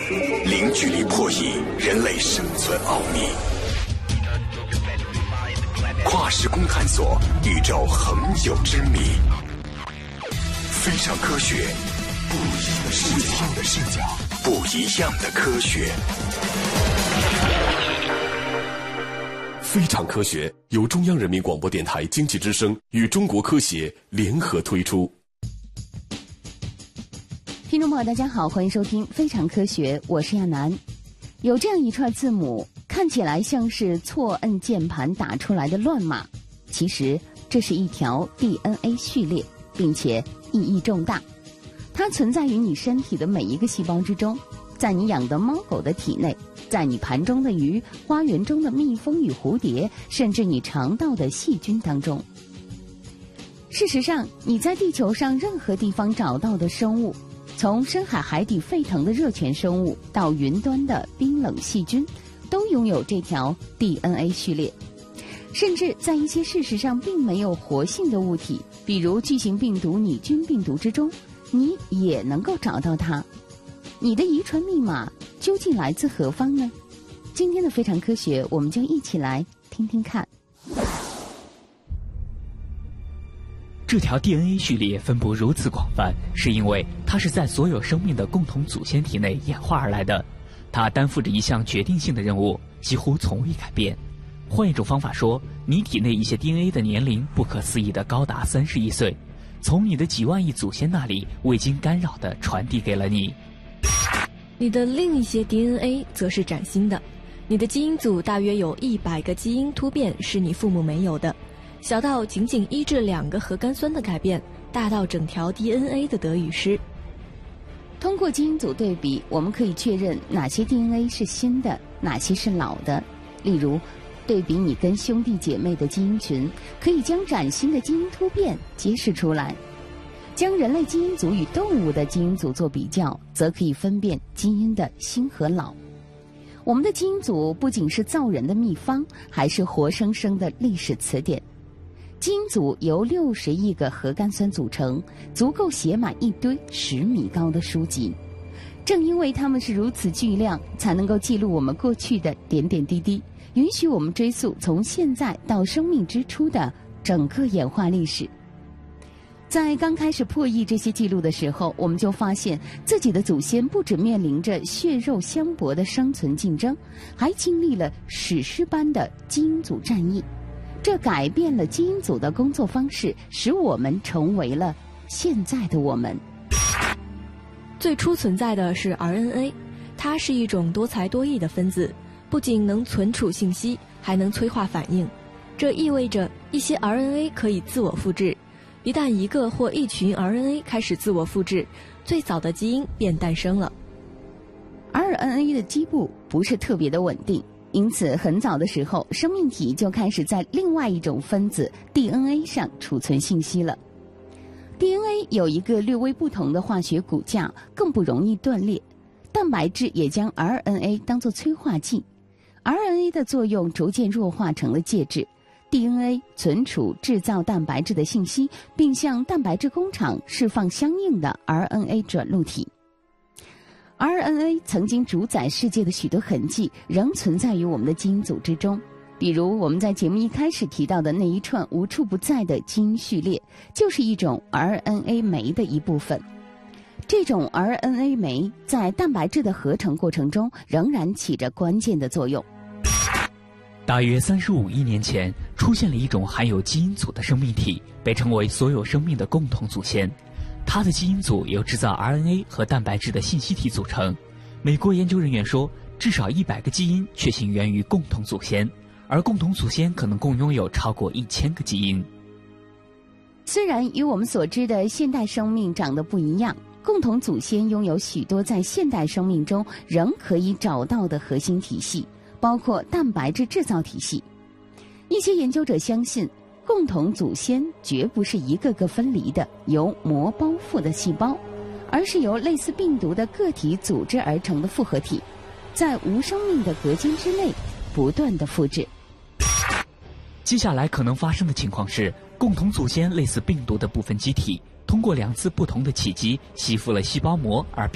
零距离破译人类生存奥秘，跨时空探索宇宙恒久之谜。非常科学，不一样的视角，不一样的科学。非常科学由中央人民广播电台经济之声与中国科协联合推出。 听众朋友大家好，欢迎收听非常科学，我是亚楠。有这样一串字母，看起来像是错摁键盘打出来的乱码，其实这是一条 DNA 序列，并且意义重大。它存在于你身体的每一个细胞之中，在你养的猫狗的体内，在你盘中的鱼、花园中的蜜蜂与蝴蝶，甚至你肠道的细菌当中。事实上，你在地球上任何地方找到的生物，从深海海底沸腾的热泉生物到云端的冰冷细菌，都拥有这条 DNA 序列。甚至在一些事实上并没有活性的物体，比如巨型病毒、拟菌病毒之中，你也能够找到它。你的遗传密码究竟来自何方呢？今天的非常科学，我们就一起来听听看。 这条 DNA 序列分布如此广泛，是因为它是在所有生命的共同祖先体内演化而来的。它担负着一项决定性的任务，几乎从未改变。换一种方法说，你体内一些 DNA 的年龄不可思议地高达30亿岁，从你的几万亿祖先那里未经干扰地传递给了你。 你的另一些 DNA 则是崭新的，你的基因组大约有100个基因突变是你父母没有的，小到仅仅1至2个核苷酸的改变，大到整条 DNA 的得与失。 通过基因组对比，我们可以确认哪些 DNA 是新的，哪些是老的。例如，对比你跟兄弟姐妹的基因群，可以将崭新的基因突变揭示出来。将人类基因组与动物的基因组做比较，则可以分辨基因的新和老。我们的基因组不仅是造人的秘方，还是活生生的历史词典。基因组由60亿个核苷酸组成，足够写满一堆10米高的书籍。正因为它们是如此巨量，才能够记录我们过去的点点滴滴，允许我们追溯从现在到生命之初的整个演化历史。在刚开始破译这些记录的时候，我们就发现自己的祖先不只面临着血肉相搏的生存竞争，还经历了史诗般的基因组战役。这改变了基因组的工作方式，使我们成为了现在的我们。 最初存在的是 RNA， 它是一种多才多艺的分子，不仅能存储信息，还能催化反应。这意味着一些 RNA 可以自我复制。一旦一个或一群 RNA 开始自我复制，最早的基因便诞生了。 RNA 的基部不是特别的稳定，因此很早的时候，生命体就开始在另外一种分子 DNA 上储存信息了。DNA 有一个略微不同的化学骨架，更不容易断裂。蛋白质也将 RNA 当作催化剂， RNA 的作用逐渐弱化成了介质。DNA 存储制造蛋白质的信息，并向蛋白质工厂释放相应的 RNA 转录体。RNA 曾经主宰世界的许多痕迹，仍存在于我们的基因组之中。比如我们在节目一开始提到的那一串无处不在的基因序列，就是一种 RNA 酶的一部分。这种 RNA 酶在蛋白质的合成过程中仍然起着关键的作用。 大约35亿年前，出现了一种含有基因组的生命体，被称为所有生命的共同祖先。它的基因组由制造 RNA 和蛋白质的信息体组成。美国研究人员说，至少100个基因确信源于共同祖先，而共同祖先可能共拥有超过1000个基因。 虽然与我们所知的现代生命长得不一样，共同祖先拥有许多在现代生命中仍可以找到的核心体系，包括蛋白质制造体系。一些研究者相信，共同祖先绝不是一个个分离的由膜包覆的细胞，而是由类似病毒的个体组织而成的复合体，在无生命的隔间之内不断的复制。 接下来可能发生的情况是，共同祖先类似病毒的部分机体通过2次不同的契机吸附了细胞膜而